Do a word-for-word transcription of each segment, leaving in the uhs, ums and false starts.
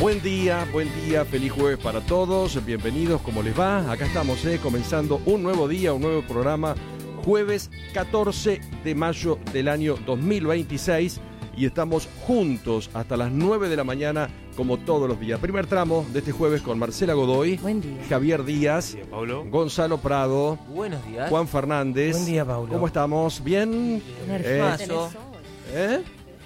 Buen día, buen día, feliz jueves para todos, bienvenidos, ¿cómo les va? Acá estamos, eh, comenzando un nuevo día, un nuevo programa, jueves catorce de mayo del año dos mil veintiséis, y estamos juntos hasta las nueve de la mañana, como todos los días. Primer tramo de este jueves con Marcela Godoy, buen día. Javier Díaz, Buen día, Pablo. Gonzalo Prado, Buenos días. Juan Fernández. Buen día, Pablo. ¿Cómo estamos? ¿Bien? Nervioso. ¿Eh?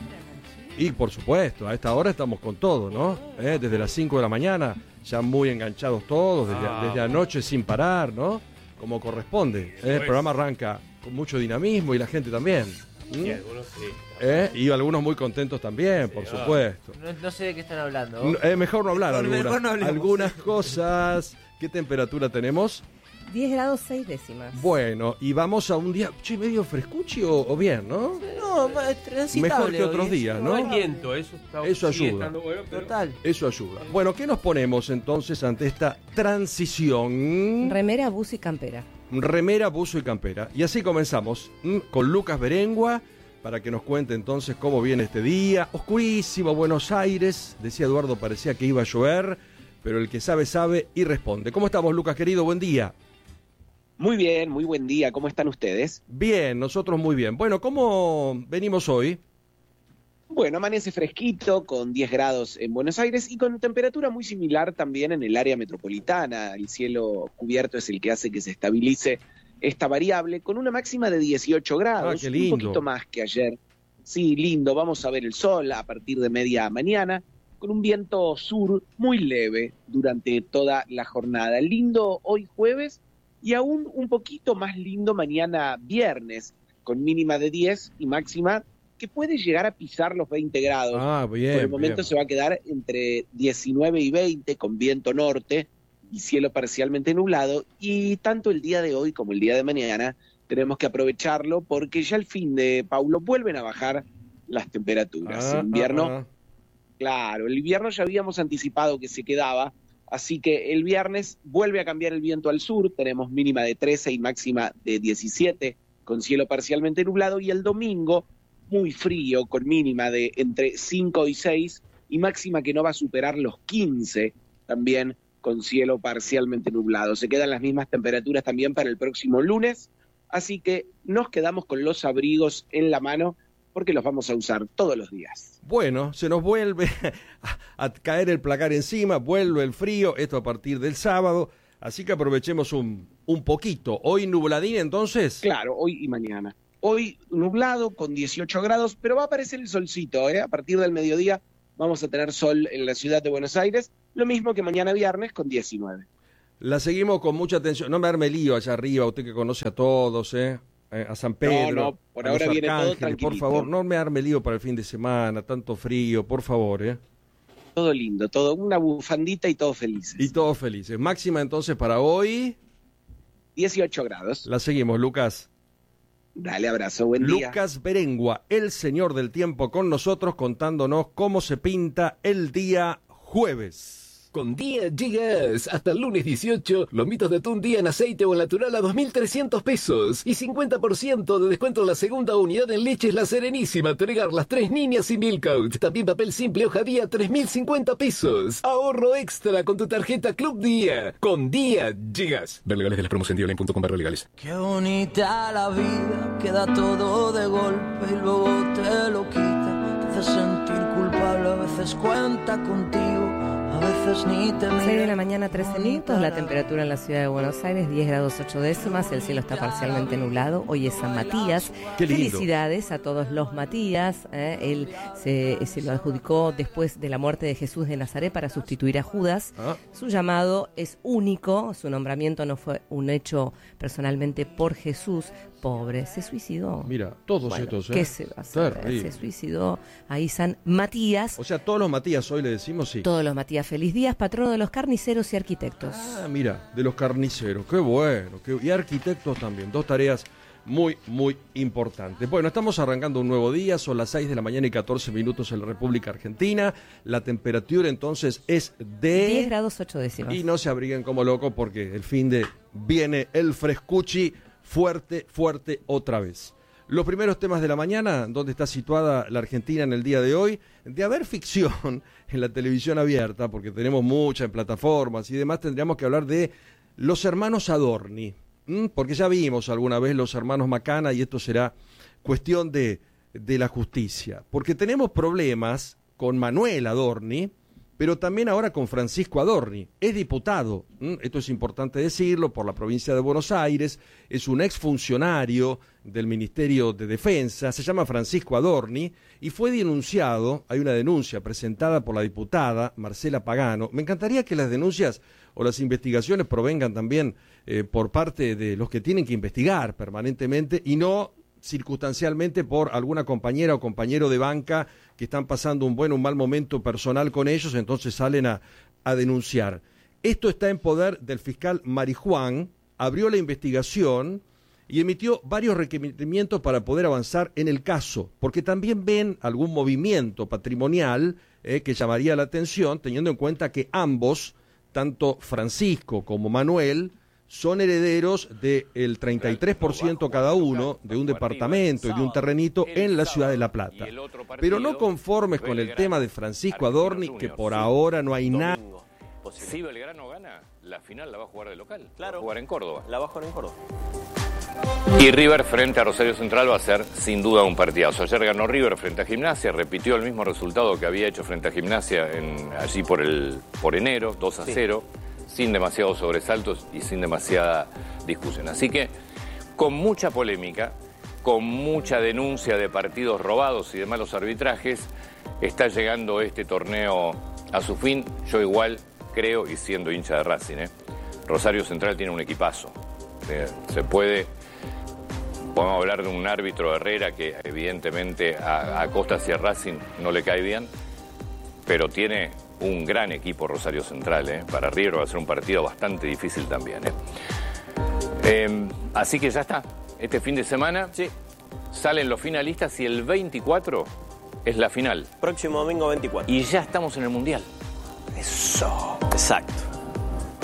Y por supuesto, a esta hora estamos con todo, ¿no? ¿Eh? Desde las cinco de la mañana, ya muy enganchados todos, desde, Ah, desde anoche sin parar, ¿no? Como corresponde. ¿Eh? El programa arranca con mucho dinamismo y la gente también. ¿Mm? Y algunos sí. ¿Eh? Y algunos muy contentos también, por Sí, supuesto. No, no sé de qué están hablando. No, eh, mejor no hablar Mejor- algunas, mejor no hablemos. algunas cosas. ¿Qué temperatura tenemos? diez grados seis décimas. Bueno, y vamos a un día, che, medio frescuchi o, o bien, ¿no? No, es transitable. Mejor que otros hoy, días, es- ¿no? No hay viento, eso está Eso sigue ayuda. estando bueno, pero- Total. Eso ayuda. Bueno, ¿qué nos ponemos entonces ante esta transición? Remera, buzo y campera. Remera, buzo y campera. Y así comenzamos ¿m? con Lucas Berengua, para que nos cuente entonces cómo viene este día. Oscurísimo, Buenos Aires. Decía Eduardo, parecía que iba a llover, pero el que sabe, sabe y responde. ¿Cómo estamos, Lucas, querido? Buen día. Muy bien, muy buen día. ¿Cómo están ustedes? Bien, nosotros muy bien. Bueno, ¿cómo venimos hoy? Bueno, amanece fresquito, con diez grados en Buenos Aires y con temperatura muy similar también en el área metropolitana. El cielo cubierto es el que hace que se estabilice esta variable, con una máxima de dieciocho grados, Ah, qué lindo. un poquito más que ayer. Sí, lindo, vamos a ver el sol a partir de media mañana, con un viento sur muy leve durante toda la jornada. Lindo hoy jueves y aún un poquito más lindo mañana viernes, con mínima de diez y máxima que puede llegar a pisar los veinte grados. Ah, bien. Por el momento bien. se va a quedar entre diecinueve y veinte, con viento norte y cielo parcialmente nublado, y tanto el día de hoy como el día de mañana tenemos que aprovecharlo porque ya el fin de Paulo vuelven a bajar las temperaturas. Ah, el invierno, ah, ah. claro, el invierno ya habíamos anticipado que se quedaba, así que el viernes vuelve a cambiar el viento al sur, tenemos mínima de trece y máxima de diecisiete, con cielo parcialmente nublado, y el domingo muy frío, con mínima de entre cinco y seis, y máxima que no va a superar los quince, también con cielo parcialmente nublado. Se quedan las mismas temperaturas también para el próximo lunes, así que nos quedamos con los abrigos en la mano, porque los vamos a usar todos los días. Bueno, se nos vuelve a, a caer el placar encima, vuelve el frío, esto a partir del sábado, así que aprovechemos un, un poquito. Hoy nubladín entonces. Claro, hoy y mañana. Hoy nublado con dieciocho grados, pero va a aparecer el solcito, ¿eh? A partir del mediodía vamos a tener sol en la ciudad de Buenos Aires, lo mismo que mañana viernes con diecinueve. La seguimos con mucha atención. No me arme lío allá arriba, usted que conoce a todos, ¿eh? Eh, a San Pedro. No, no, por a ahora los viene todo arcángeles. tranquilito. Por favor, no me arme lío para el fin de semana, tanto frío, por favor, ¿eh? Todo lindo, todo una bufandita y todos felices. Y todos felices. Máxima entonces para hoy. dieciocho grados. La seguimos, Lucas. Dale, abrazo, buen día. Lucas Berengua, el señor del tiempo, con nosotros contándonos cómo se pinta el día jueves. Con Día Gigas, hasta el lunes dieciocho, lomitos de atún día en aceite o natural a dos mil trescientos pesos. Y cincuenta por ciento de descuento en la segunda unidad en leches La Serenísima, Tregar, Las Tres Niñas y Milkout. También papel simple hoja día, tres mil cincuenta pesos. Ahorro extra con tu tarjeta Club Día. Con Día Gigas. Ver legales de las promos en día online punto com barra legales. Qué bonita la vida, queda todo de golpe y luego te lo quita. Te hace sentir culpable, a veces cuenta contigo, a veces ni te mira. seis de la mañana, trece minutos, la temperatura en la ciudad de Buenos Aires, diez grados ocho décimas, el cielo está parcialmente nublado, hoy es San Matías. Qué lindo. Felicidades a todos los Matías, ¿eh? Él se, se lo adjudicó después de la muerte de Jesús de Nazaret para sustituir a Judas. Ah. Su llamado es único, su nombramiento no fue un hecho personalmente por Jesús. Pobre, se suicidó. Mira, todos Bueno, estos, ¿eh? ¿qué se va a hacer? Terrible. Se suicidó ahí San Matías. O sea, todos los Matías hoy le decimos sí. Todos los Matías, feliz días, patrono de los carniceros y arquitectos. Ah, mira, de los carniceros, qué bueno. Qué... Y arquitectos también, dos tareas muy, muy importantes. Bueno, estamos arrancando un nuevo día, son las seis de la mañana y catorce minutos en la República Argentina. La temperatura entonces es de... diez grados ocho décimas. Y no se abriguen como locos porque el fin de viene el frescuchi fuerte, fuerte otra vez. Los primeros temas de la mañana, donde está situada la Argentina en el día de hoy, de haber ficción en la televisión abierta, porque tenemos mucha en plataformas y demás, tendríamos que hablar de los hermanos Adorni, ¿m? Porque ya vimos alguna vez los hermanos Macana y esto será cuestión de, de la justicia, porque tenemos problemas con Manuel Adorni, pero también ahora con Francisco Adorni. Es diputado, ¿m? Esto es importante decirlo, por la provincia de Buenos Aires, es un exfuncionario del Ministerio de Defensa, se llama Francisco Adorni, y fue denunciado, hay una denuncia presentada por la diputada Marcela Pagano. Me encantaría que las denuncias o las investigaciones provengan también eh, por parte de los que tienen que investigar permanentemente y no circunstancialmente por alguna compañera o compañero de banca que están pasando un buen o un mal momento personal con ellos, entonces salen a, a denunciar. Esto está en poder del fiscal Marijuán, abrió la investigación y emitió varios requerimientos para poder avanzar en el caso, porque también ven algún movimiento patrimonial eh, que llamaría la atención, teniendo en cuenta que ambos, tanto Francisco como Manuel, son herederos del treinta y tres por ciento cada uno de un departamento y de un terrenito en la ciudad de La Plata. Pero no conformes con el tema de Francisco Adorni, que por ahora no hay nada. Si Belgrano gana, la final la va a jugar de local. Claro. Va a jugar en Córdoba. La va a jugar en Córdoba. Y River frente a Rosario Central va a ser sin duda un partidazo. Ayer ganó River frente a Gimnasia, repitió el mismo resultado que había hecho frente a Gimnasia en, allí por, el, por enero, dos a cero. Sí. Sin demasiados sobresaltos y sin demasiada discusión. Así que, con mucha polémica, con mucha denuncia de partidos robados y de malos arbitrajes, está llegando este torneo a su fin. Yo igual creo, y siendo hincha de Racing, ¿eh? Rosario Central tiene un equipazo. Eh, se puede, podemos hablar de un árbitro Herrera que evidentemente a, a Costa y a Racing no le cae bien, pero tiene un gran equipo Rosario Central, ¿eh? Para River va a ser un partido bastante difícil también, ¿eh? Eh, así que ya está. Este fin de semana sí. Salen los finalistas y el veinticuatro es la final. Próximo domingo veinticuatro. Y ya estamos en el Mundial. Eso. Exacto.